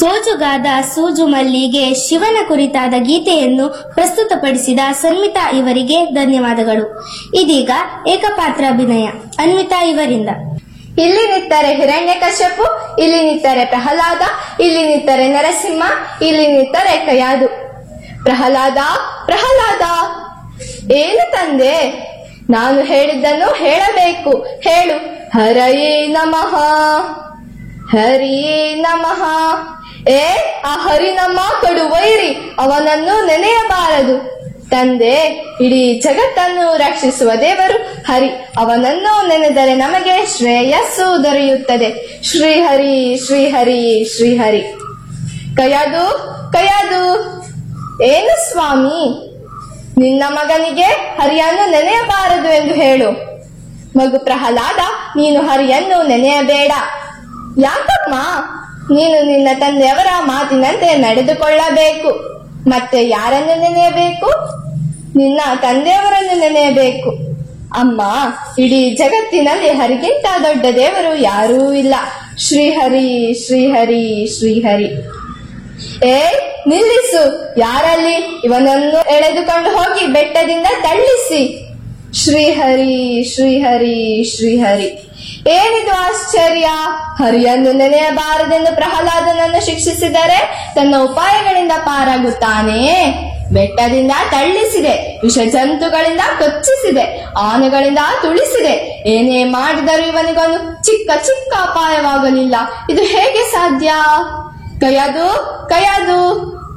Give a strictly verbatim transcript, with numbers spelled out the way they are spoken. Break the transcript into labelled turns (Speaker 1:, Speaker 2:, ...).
Speaker 1: ಸೋಜುಗಾದ ಸೂಜು ಮಲ್ಲಿಗೆ ಶಿವನ ಕುರಿತಾದ ಗೀತೆಯನ್ನು ಪ್ರಸ್ತುತಪಡಿಸಿದ ಸನ್ಮಿತಾ ಇವರಿಗೆ ಧನ್ಯವಾದಗಳು. ಇದೀಗ ಏಕಪಾತ್ರ ಅಭಿನಯ ಅನ್ವಿತಾ ಇವರಿಂದ.
Speaker 2: ಇಲ್ಲಿ ನಿಂತರೆ ಹಿರಣ್ಯಕಶ್ಯಪು, ಇಲ್ಲಿ ನಿಂತರೆ ಪ್ರಹ್ಲಾದ, ಇಲ್ಲಿ ನಿಂತರೆ ನರಸಿಂಹ, ಇಲ್ಲಿ ನಿಂತರೆ ಕಯಾದು. ಪ್ರಹ್ಲಾದ ಪ್ರಹ್ಲಾದ, ಏನು ತಂದೆ? ನಾನು ಹೇಳಿದ್ದನ್ನು ಹೇಳಬೇಕು, ಹೇಳು. ಹರಯೇ ನಮಃ, ಹರಿಯೇ ನಮಃ. ಏ ಆ ಹರಿ ನಮ್ಮ ಕಡು ವೈರಿ, ಅವನನ್ನು ನೆನೆಯಬಾರದು. ತಂದೆ, ಇಡೀ ಜಗತ್ತನ್ನು ರಕ್ಷಿಸುವ ದೇವರು ಹರಿ, ಅವನನ್ನು ನೆನೆದರೆ ನಮಗೆ ಶ್ರೇಯಸ್ಸು ದೊರೆಯುತ್ತದೆ. ಶ್ರೀಹರಿ ಶ್ರೀಹರಿ ಶ್ರೀಹರಿ. ಕಯಾದು ಕಯಾದು, ಏನು ಸ್ವಾಮಿ? ನಿನ್ನ ಮಗನಿಗೆ ಹರಿಯನ್ನು ನೆನೆಯಬಾರದು ಎಂದು ಹೇಳು. ಮಗು ಪ್ರಹ್ಲಾದ, ನೀನು ಹರಿಯನ್ನು ನೆನೆಯಬೇಡ. ಯಾಕಮ್ಮ? ನೀನು ನಿನ್ನ ತಂದೆಯವರ ಮಾತಿನಂತೆ ನಡೆದುಕೊಳ್ಳಬೇಕು. ಮತ್ತೆ ಯಾರನ್ನು ನೆನೆಯಬೇಕು? ನಿನ್ನ ತಂದೆಯವರನ್ನು ನೆನೆಯಬೇಕು. ಅಮ್ಮ, ಇಡೀ ಜಗತ್ತಿನಲ್ಲಿ ಹರಿಗಿಂತ ದೊಡ್ಡ ದೇವರು ಯಾರೂ ಇಲ್ಲ. ಶ್ರೀಹರಿ ಶ್ರೀಹರಿ ಶ್ರೀಹರಿ. ಏ ನಿಲ್ಲಿಸು, ಯಾರಲ್ಲಿ? ಇವನನ್ನು ಎಳೆದುಕೊಂಡು ಹೋಗಿ ಬೆಟ್ಟದಿಂದ ತಳ್ಳಿಸಿ. ಶ್ರೀಹರಿ ಶ್ರೀಹರಿ ಶ್ರೀಹರಿ. ಏನಿದು ಆಶ್ಚರ್ಯ? ಹರಿಯನ್ನು ನೆನೆಯಬಾರದೆಂದು ಪ್ರಹ್ಲಾದನನ್ನು ಶಿಕ್ಷಿಸಿದರೆ ತನ್ನ ಉಪಾಯಗಳಿಂದ ಪಾರಾಗುತ್ತಾನೆ. ಬೆಟ್ಟದಿಂದ ತಳ್ಳಿಸಿದೆ, ವಿಷ ಜಂತುಗಳಿಂದ ಕೊಚ್ಚಿಸಿದೆ, ಆನೆಗಳಿಂದ ತುಳಿಸಿದೆ. ಏನೇ ಮಾಡಿದರೂ ಇವನಿಗೊಂದು ಚಿಕ್ಕ ಚಿಕ್ಕ ಅಪಾಯವಾಗಲಿಲ್ಲ. ಇದು ಹೇಗೆ ಸಾಧ್ಯ? ಕಯಾದು ಕಯಾದು,